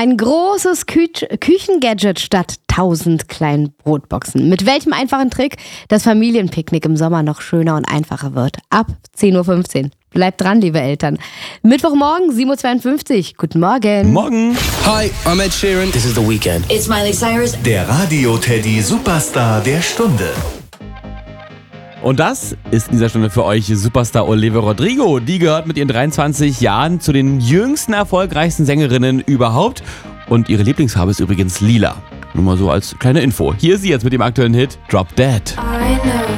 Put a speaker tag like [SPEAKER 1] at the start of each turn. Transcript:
[SPEAKER 1] Ein großes Küchengadget statt 1000 kleinen Brotboxen. Mit welchem einfachen Trick das Familienpicknick im Sommer noch schöner und einfacher wird. Ab 10.15 Uhr. Bleibt dran, liebe Eltern. Mittwochmorgen, 7.52 Uhr. Guten Morgen.
[SPEAKER 2] Morgen.
[SPEAKER 3] Hi, I'm Ed Sheeran.
[SPEAKER 2] This is The Weeknd.
[SPEAKER 4] It's Miley Cyrus.
[SPEAKER 5] Der Radio-Teddy Superstar der Stunde.
[SPEAKER 2] Und das ist in dieser Stunde für euch Superstar Olivia Rodrigo. Die gehört mit ihren 23 Jahren zu den jüngsten erfolgreichsten Sängerinnen überhaupt. Und ihre Lieblingsfarbe ist übrigens lila. Nur mal so als kleine Info. Hier ist sie jetzt mit dem aktuellen Hit Drop Dead.